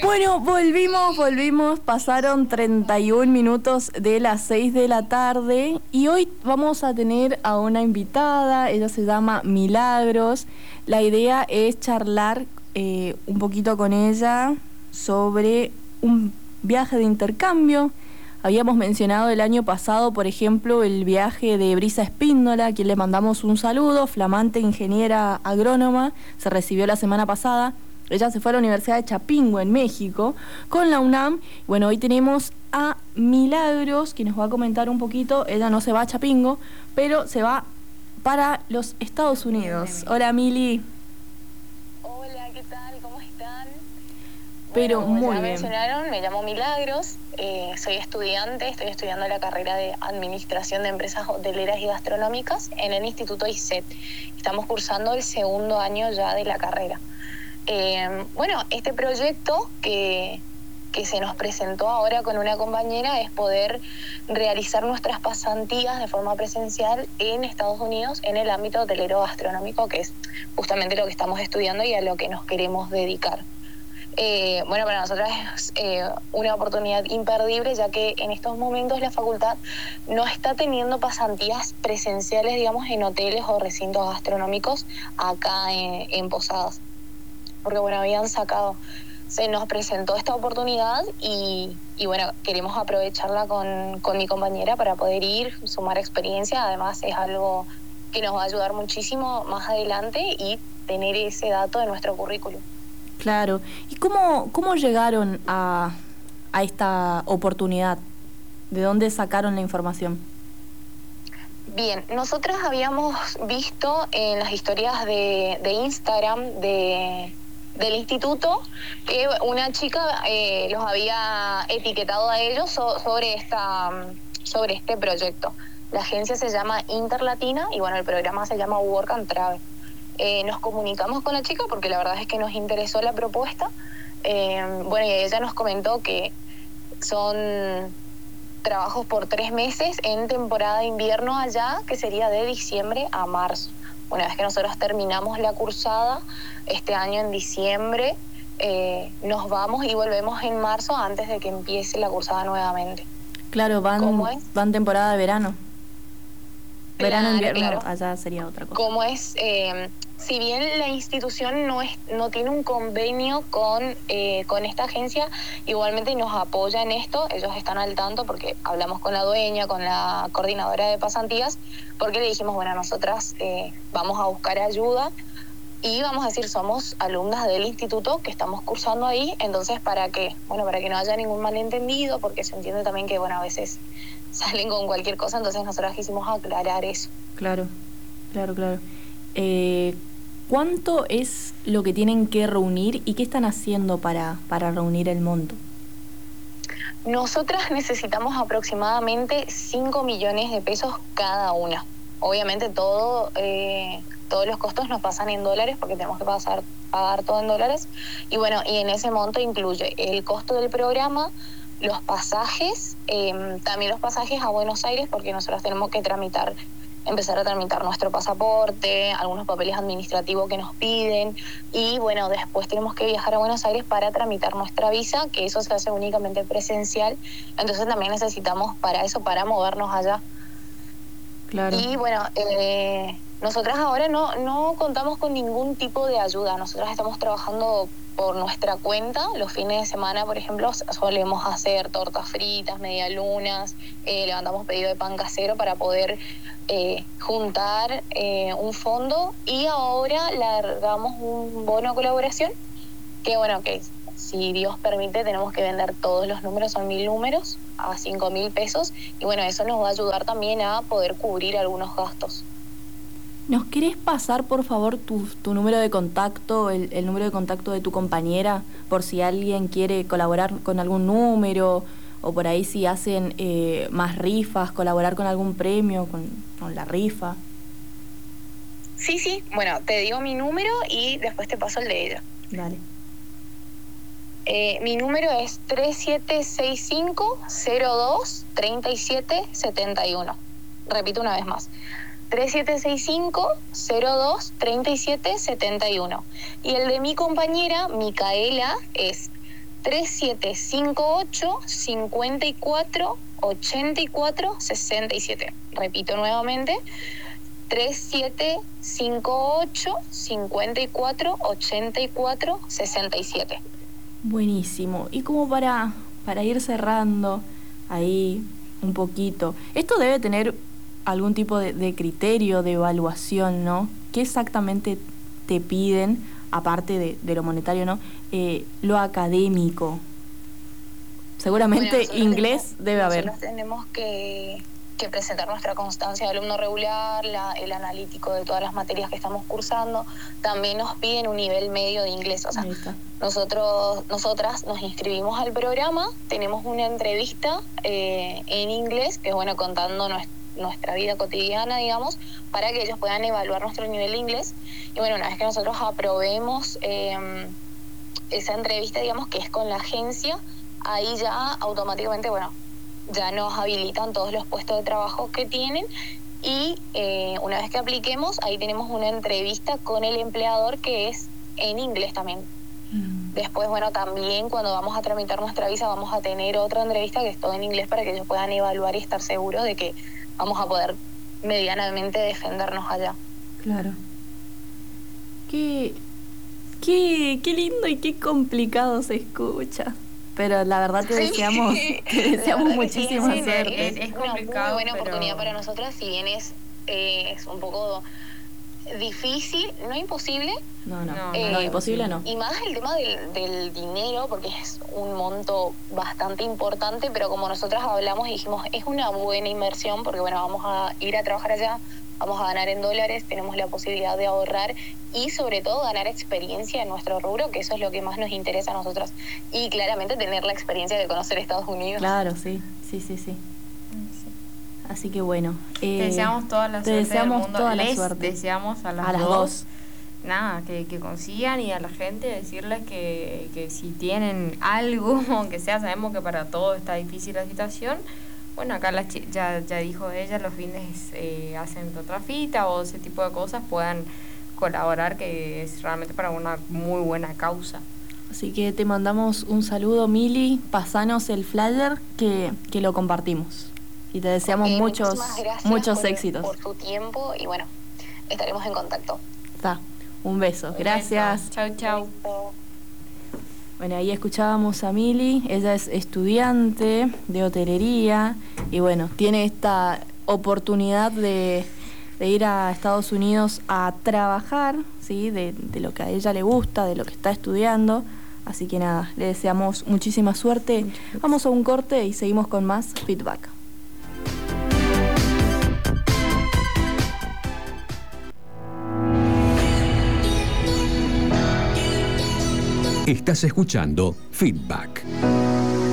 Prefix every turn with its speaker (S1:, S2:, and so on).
S1: Bueno, volvimos, pasaron 31 minutos de las 6 de la tarde y hoy vamos a tener a una invitada, ella se llama Milagros. La idea es charlar un poquito con ella sobre un viaje de intercambio. Habíamos mencionado el año pasado, por ejemplo, el viaje de Brisa Espíndola, a quien le mandamos un saludo, flamante ingeniera agrónoma, se recibió la semana pasada. Ella se fue a la Universidad de Chapingo, en México, con la UNAM. Bueno, hoy tenemos a Milagros, que nos va a comentar un poquito. Ella no se va a Chapingo, pero se va para los Estados Unidos. Hola, Mili.
S2: Hola, ¿qué tal? ¿Cómo están?
S1: Pero
S2: bueno,
S1: muy
S2: ya
S1: bien.
S2: Mencionaron, me llamo Milagros, soy estudiante, estoy estudiando la carrera de Administración de Empresas Hoteleras y Gastronómicas en el Instituto ISET. Estamos cursando el segundo año ya de la carrera. Bueno, este proyecto que se nos presentó ahora con una compañera es poder realizar nuestras pasantías de forma presencial en Estados Unidos en el ámbito hotelero gastronómico, que es justamente lo que estamos estudiando y a lo que nos queremos dedicar. Bueno, para nosotras es una oportunidad imperdible, ya que en estos momentos la facultad no está teniendo pasantías presenciales, digamos, en hoteles o recintos gastronómicos acá en Posadas. Porque bueno, se nos presentó esta oportunidad y bueno, queremos aprovecharla con mi compañera para poder ir, sumar experiencia. Además es algo que nos va a ayudar muchísimo más adelante y tener ese dato de nuestro currículum.
S1: Claro. ¿Y cómo llegaron a esta oportunidad? ¿De dónde sacaron la información?
S2: Bien, nosotras habíamos visto en las historias de Instagram del instituto que una chica los había etiquetado a ellos sobre este proyecto. La agencia se llama Interlatina y bueno, el programa se llama Work and Travel. Nos comunicamos con la chica porque la verdad es que nos interesó la propuesta. Bueno, y ella nos comentó que son trabajos por 3 meses en temporada de invierno allá, que sería de diciembre a marzo. Una vez que nosotros terminamos la cursada, este año en diciembre, nos vamos y volvemos en marzo antes de que empiece la cursada nuevamente.
S1: Claro, van temporada de verano. Verano, invierno,
S2: claro.
S1: Allá sería otra cosa.
S2: Como es, si bien la institución no tiene un convenio con esta agencia, igualmente nos apoya en esto. Ellos están al tanto porque hablamos con la dueña, con la coordinadora de pasantías, porque le dijimos, bueno, nosotras vamos a buscar ayuda y vamos a decir, somos alumnas del instituto que estamos cursando ahí, entonces ¿para qué? Bueno, para que no haya ningún malentendido, porque se entiende también que, bueno, a veces salen con cualquier cosa, entonces nosotros quisimos aclarar eso.
S1: Claro. ¿Cuánto es lo que tienen que reunir y qué están haciendo para reunir el monto?
S2: Nosotras necesitamos aproximadamente 5 millones de pesos cada una. Obviamente todos los costos nos pasan en dólares porque tenemos que pagar todo en dólares. Y bueno, y en ese monto incluye el costo del programa, los pasajes, también los pasajes a Buenos Aires, porque nosotros tenemos que empezar a tramitar nuestro pasaporte, algunos papeles administrativos que nos piden, y bueno, después tenemos que viajar a Buenos Aires para tramitar nuestra visa, que eso se hace únicamente presencial, entonces también necesitamos para eso, para movernos allá.
S1: Claro.
S2: Y bueno, nosotras ahora no contamos con ningún tipo de ayuda, nosotras estamos trabajando por nuestra cuenta. Los fines de semana, por ejemplo, solemos hacer tortas fritas, medialunas, levantamos pedido de pan casero para poder juntar un fondo, y ahora largamos un bono de colaboración que bueno, que si Dios permite tenemos que vender todos los números, son 1.000 números a 5.000 pesos, y bueno, eso nos va a ayudar también a poder cubrir algunos gastos.
S1: ¿Nos querés pasar, por favor, tu número de contacto, el número de contacto de tu compañera, por si alguien quiere colaborar con algún número, o por ahí si hacen más rifas, colaborar con algún premio, con la rifa?
S2: Sí, bueno, te digo mi número y después te paso el de ella.
S1: Dale.
S2: Mi número es 3765-02-3771. Repito una vez más. 3765-02-3771. Y el de mi compañera, Micaela, es 3758 54 84 67. Repito nuevamente, 3758 54 84 67.
S1: Buenísimo. Y como para ir cerrando ahí un poquito, esto debe tener algún tipo de criterio, de evaluación, ¿no? ¿Qué exactamente te piden, aparte de lo monetario, ¿no? Lo académico. Seguramente inglés debe haber.
S2: Nosotros tenemos que presentar nuestra constancia de alumno regular, el analítico de todas las materias que estamos cursando. También nos piden un nivel medio de inglés. O sea, nosotras nos inscribimos al programa, tenemos una entrevista en inglés, que es bueno, contando nuestra vida cotidiana, digamos, para que ellos puedan evaluar nuestro nivel de inglés. Y bueno, una vez que nosotros aprobemos esa entrevista, digamos, que es con la agencia, ahí ya automáticamente, bueno, ya nos habilitan todos los puestos de trabajo que tienen y una vez que apliquemos, ahí tenemos una entrevista con el empleador que es en inglés también. Después, bueno, también cuando vamos a tramitar nuestra visa vamos a tener otra entrevista que es todo en inglés para que ellos puedan evaluar y estar seguros de que vamos a poder medianamente defendernos allá.
S1: Claro. Qué lindo y qué complicado se escucha. Pero la verdad te deseamos muchísima suerte.
S2: Es una muy buena oportunidad para nosotras, si bien es un poco difícil, no imposible.
S1: No, imposible no.
S2: Y más el tema del dinero, porque es un monto bastante importante, pero como nosotras hablamos y dijimos, es una buena inversión, porque bueno, vamos a ir a trabajar allá, vamos a ganar en dólares, tenemos la posibilidad de ahorrar y sobre todo ganar experiencia en nuestro rubro, que eso es lo que más nos interesa a nosotras. Y claramente tener la experiencia de conocer Estados Unidos.
S1: Claro, sí. Así que bueno.
S3: Te deseamos toda la suerte del mundo.
S1: Les
S3: deseamos a las dos. Nada, que consigan, y a la gente decirles que si tienen algo, aunque sea, sabemos que para todos está difícil la situación. Bueno, acá ya dijo ella, los fines hacen otra fita o ese tipo de cosas, puedan colaborar, que es realmente para una muy buena causa.
S1: Así que te mandamos un saludo, Mili, pasanos el flyer que lo compartimos. Y te deseamos muchos éxitos.
S2: Por tu tiempo y bueno, estaremos en contacto.
S1: Un beso. Gracias.
S3: Chau.
S1: Bueno, ahí escuchábamos a Mili, ella es estudiante de hotelería y bueno, tiene esta oportunidad de ir a Estados Unidos a trabajar, ¿sí? De lo que a ella le gusta, de lo que está estudiando. Así que nada, le deseamos muchísima suerte. Vamos a un corte y seguimos con más feedback.
S4: Estás escuchando Feedback.